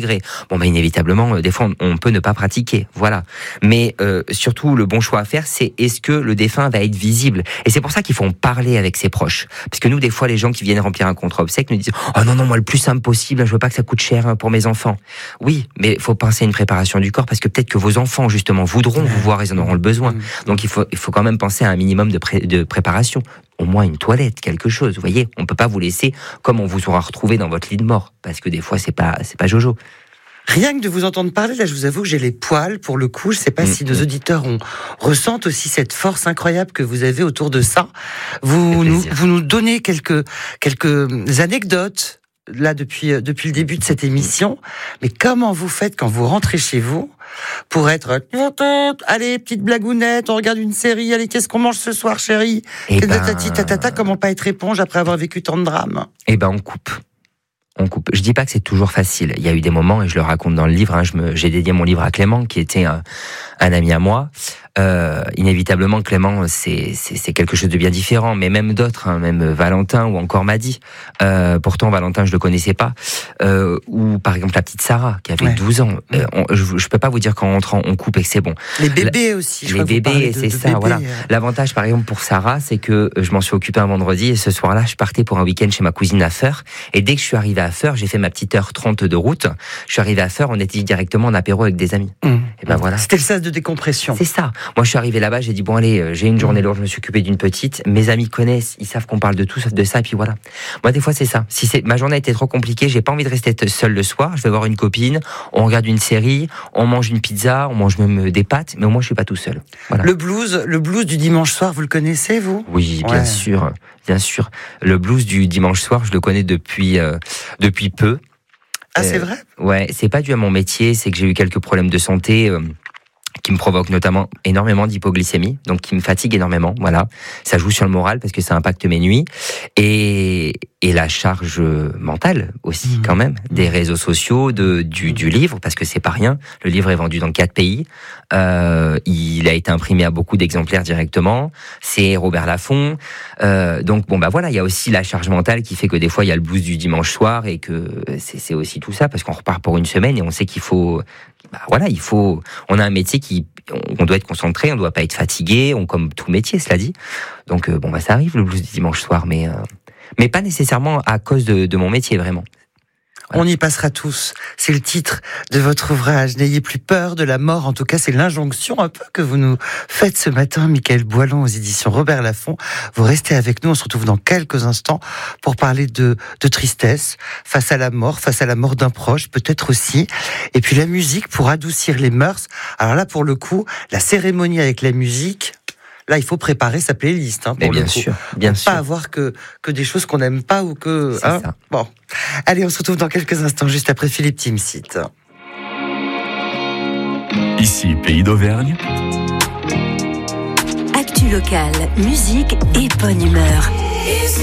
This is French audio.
degré. Bon, inévitablement, des fois, on peut ne pas pratiquer, voilà. Mais surtout, le bon choix à faire, c'est est-ce que le défunt va être visible ? Et c'est pour ça qu'il faut en parler avec ses proches. Parce que nous, des fois, les gens qui viennent remplir un contrat obsèques nous disent « Oh non, moi, le plus simple possible, je veux pas que ça coûte cher pour mes enfants. » Oui, mais il faut penser à une préparation du corps, parce que peut-être que vos enfants, justement, voudront vous voir, ils en auront le besoin. Donc, il faut quand même penser à un minimum de préparation. Au moins une toilette, quelque chose, vous voyez. On peut pas vous laisser comme on vous aura retrouvé dans votre lit de mort, parce que des fois, c'est pas jojo. Rien que de vous entendre parler, là, je vous avoue que j'ai les poils, pour le coup. Je sais pas si nos auditeurs ressentent aussi cette force incroyable que vous avez autour de ça. Vous nous donnez quelques anecdotes, là, depuis le début de cette émission. Mais comment vous faites quand vous rentrez chez vous pour être allez, petite blagounette, on regarde une série, allez, qu'est-ce qu'on mange ce soir, chérie? Comment pas être éponge après avoir vécu tant de drames? On coupe. Je dis pas que c'est toujours facile. Il y a eu des moments, et je le raconte dans le livre, j'ai dédié mon livre à Clément, qui était un ami à moi. Inévitablement, Clément, c'est quelque chose de bien différent, mais même d'autres, même Valentin ou encore Madi. Pourtant, Valentin, je le connaissais pas. Ou par exemple la petite Sarah, qui avait 12 ans. Je peux pas vous dire qu'en rentrant, on coupe et que c'est bon. Les bébés aussi. Les bébés, c'est ça. Bébés, voilà. L'avantage, par exemple, pour Sarah, c'est que je m'en suis occupé un vendredi et ce soir-là, je partais pour un week-end chez ma cousine à Feur. Et dès que je suis arrivé à Feur, j'ai fait ma petite heure 30 de route. Je suis arrivé à Feur, on était directement en apéro avec des amis. Et voilà. C'était le sas de décompression. C'est ça. Moi, je suis arrivé là-bas, j'ai dit bon allez, j'ai une journée lourde, je me suis occupé d'une petite. Mes amis connaissent, ils savent qu'on parle de tout sauf de ça, et puis voilà. Moi, des fois, c'est ça. Si ma journée était trop compliquée, j'ai pas envie de rester seul le soir. Je vais voir une copine, on regarde une série, on mange une pizza, on mange même des pâtes, mais au moins je suis pas tout seul. Voilà. Le blues du dimanche soir, vous le connaissez, vous ? Oui, bien sûr. Le blues du dimanche soir, je le connais depuis peu. Ah, c'est vrai ? Ouais, c'est pas dû à mon métier, c'est que j'ai eu quelques problèmes de santé. Qui me provoque notamment énormément d'hypoglycémie, donc qui me fatigue énormément, voilà. Ça joue sur le moral parce que ça impacte mes nuits et la charge mentale aussi quand même, des réseaux sociaux, du livre, parce que c'est pas rien. Le livre est vendu dans 4 pays. Il a été imprimé à beaucoup d'exemplaires directement. C'est Robert Laffont. Donc voilà, il y a aussi la charge mentale qui fait que des fois il y a le blues du dimanche soir et que c'est aussi tout ça parce qu'on repart pour une semaine et on sait qu'il faut. On a un métier on doit être concentré, on doit pas être fatigué, comme tout métier, cela dit. Donc ça arrive le blues du dimanche soir, mais pas nécessairement à cause de mon métier vraiment. Voilà. On y passera tous. C'est le titre de votre ouvrage. N'ayez plus peur de la mort. En tout cas, c'est l'injonction un peu que vous nous faites ce matin, Mickaël Boileau, aux éditions Robert Laffont. Vous restez avec nous. On se retrouve dans quelques instants pour parler de tristesse face à la mort d'un proche, peut-être aussi. Et puis la musique pour adoucir les mœurs. Alors là, pour le coup, la cérémonie avec la musique. Là, il faut préparer sa playlist. Pour bien sûr. Pas avoir que des choses qu'on n'aime pas ou que. C'est ça. Bon, allez, on se retrouve dans quelques instants, juste après Philippe Timsit. Ici, Pays d'Auvergne. Actu locale, musique et bonne humeur.